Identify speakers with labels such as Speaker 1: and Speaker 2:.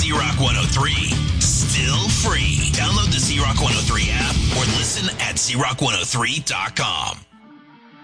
Speaker 1: Z-Rock 103. Still free. Download the Z-Rock 103 app or listen at ZRock103.com.